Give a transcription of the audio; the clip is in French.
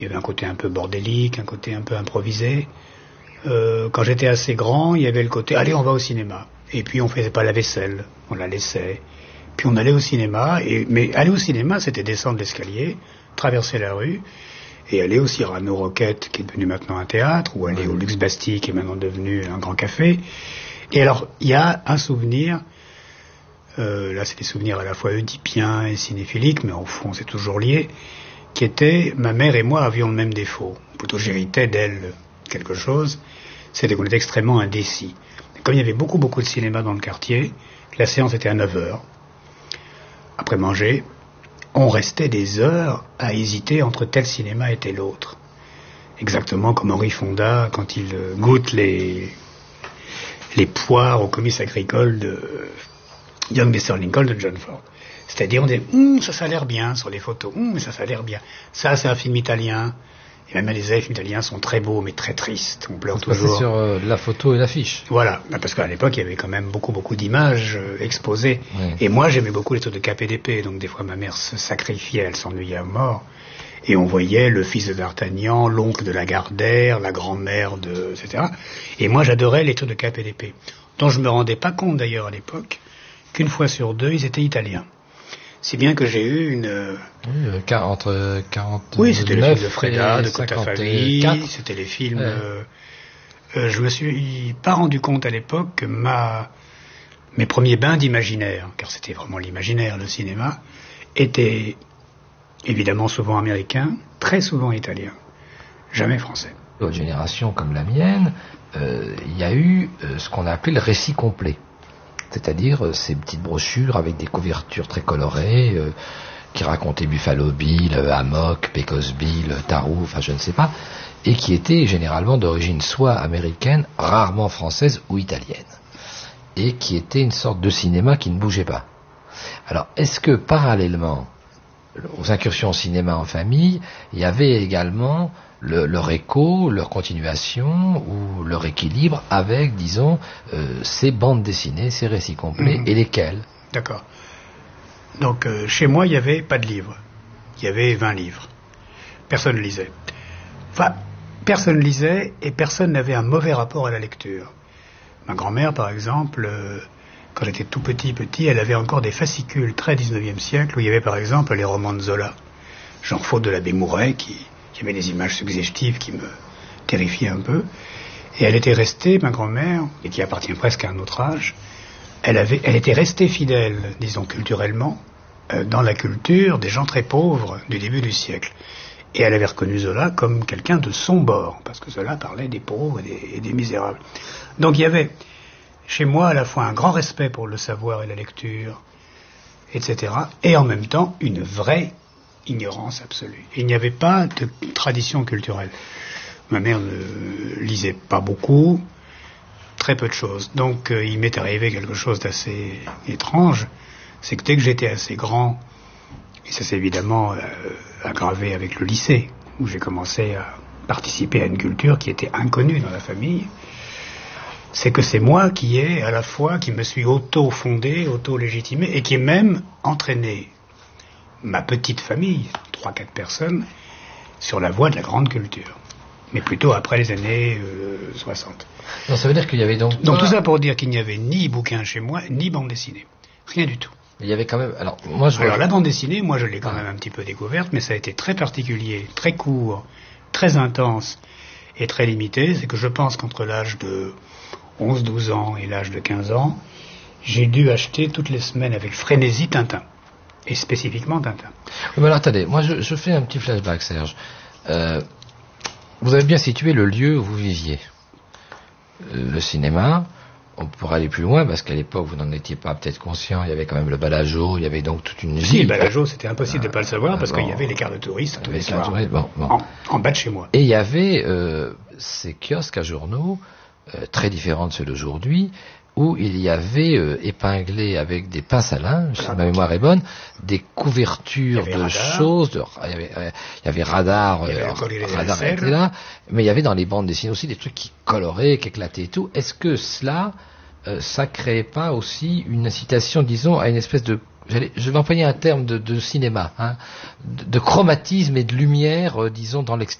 Il y avait un côté un peu bordélique, un côté un peu improvisé. Quand j'étais assez grand, il y avait le côté, allez, on va au cinéma. Et puis on faisait pas la vaisselle, on la laissait. Puis on allait au cinéma, mais aller au cinéma, c'était descendre l'escalier, traverser la rue, et aller au Cyrano Roquette, qui est devenu maintenant un théâtre, ou aller au Luxe Bastille, qui est maintenant devenu un grand café. Et alors, il y a un souvenir, là c'est des souvenirs à la fois oedipiens et cinéphiliques, mais au fond c'est toujours lié, qui était, ma mère et moi avions le même défaut. Plutôt j'héritais d'elle quelque chose, c'était qu'on était extrêmement indécis. Comme il y avait beaucoup de cinéma dans le quartier, la séance était à 9h. Après manger, on restait des heures à hésiter entre tel cinéma et tel autre. Exactement comme Henri Fonda, quand il goûte les poires au comice agricole de Young Mr. Lincoln de John Ford. C'est-à-dire, on dit, ça a l'air bien sur les photos, mais ça a l'air bien. Ça, c'est un film italien. Et même les films italiens sont très beaux, mais très tristes. On pleure toujours. C'est sur la photo et l'affiche. Voilà, parce qu'à l'époque, il y avait quand même beaucoup d'images exposées. Oui. Et moi, j'aimais beaucoup les trucs de KPDP. Donc, des fois, ma mère se sacrifiait, elle s'ennuyait à mort. Et on voyait le fils de D'Artagnan, l'oncle de Lagardère, la grand-mère etc. Et moi, j'adorais les trucs de KPDP. Dont je me rendais pas compte, d'ailleurs, à l'époque, qu'une fois sur deux, ils étaient italiens. Si bien que j'ai eu une... Oui, entre 40... Oui, c'était les films de Freda, de Cotta-Favi, c'était les films... je me suis pas rendu compte à l'époque que mes premiers bains d'imaginaire, car c'était vraiment l'imaginaire, le cinéma, étaient évidemment souvent américains, très souvent italiens, jamais français. D'autres générations comme la mienne, il y a eu ce qu'on a appelé le récit complet. C'est-à-dire ces petites brochures avec des couvertures très colorées qui racontaient Buffalo Bill, Amok, Pecos Bill, Tarou, enfin je ne sais pas, et qui étaient généralement d'origine soit américaine, rarement française ou italienne, et qui étaient une sorte de cinéma qui ne bougeait pas. Alors, est-ce que parallèlement aux incursions au cinéma en famille, il y avait également leur écho, leur continuation ou leur équilibre avec, disons, ces bandes dessinées, ces récits complets, et lesquels? D'accord. Donc, chez moi, il n'y avait pas de livres. Il y avait 20 livres. Personne ne lisait. Enfin, personne ne lisait et personne n'avait un mauvais rapport à la lecture. Ma grand-mère, par exemple, quand j'étais tout petit, elle avait encore des fascicules très 19e siècle où il y avait, par exemple, les romans de Zola. Genre Faute de l'abbé Mouret, qui avait des images suggestives qui me terrifiaient un peu. Et elle était restée, ma grand-mère, et qui appartient presque à un autre âge, elle était restée fidèle, disons culturellement, dans la culture des gens très pauvres du début du siècle. Et elle avait reconnu Zola comme quelqu'un de son bord, parce que Zola parlait des pauvres et des misérables. Donc il y avait chez moi à la fois un grand respect pour le savoir et la lecture, etc., et en même temps une vraie ignorance absolue. Il n'y avait pas de tradition culturelle. Ma mère ne lisait pas beaucoup, très peu de choses. Donc il m'est arrivé quelque chose d'assez étrange, c'est que dès que j'étais assez grand, et ça s'est évidemment aggravé avec le lycée, où j'ai commencé à participer à une culture qui était inconnue dans la famille, c'est que c'est moi qui me suis auto-fondé, auto-légitimé, et qui ai même entraîné ma petite famille, 3-4 personnes, sur la voie de la grande culture. Mais plutôt après les années 60. Non, ça veut dire qu'il y avait donc tout ça pour dire qu'il n'y avait ni bouquin chez moi, ni bande dessinée. Rien du tout. Il y avait quand même... Alors la bande dessinée, moi je l'ai quand même un petit peu découverte, mais ça a été très particulier, très court, très intense et très limité. C'est que je pense qu'entre l'âge de 11-12 ans et l'âge de 15 ans, j'ai dû acheter toutes les semaines avec frénésie Tintin. Et spécifiquement Tintin. Oui, mais alors attendez, moi je fais un petit flashback, Serge. Vous avez bien situé le lieu où vous viviez. Le cinéma, on pourrait aller plus loin, parce qu'à l'époque, vous n'en étiez pas peut-être conscient, il y avait quand même le Balageau, il y avait donc toute une vie. Si, le Balageau, c'était impossible de ne pas le savoir, parce qu'il y avait les cartes de touristes tous les soirs, en bas de chez moi. Et il y avait ces kiosques à journaux, très différents de ceux d'aujourd'hui, où il y avait épinglé avec des pinces à linge, si ma mémoire est bonne, des couvertures de choses, il y avait Radar, Radar était là, mais il y avait dans les bandes dessinées aussi des trucs qui coloraient, qui éclataient et tout. Est-ce que cela, ça créait pas aussi une incitation, disons, à une espèce de je vais employer un terme de cinéma, hein, de chromatisme et de lumière, disons, dans l'extérieur.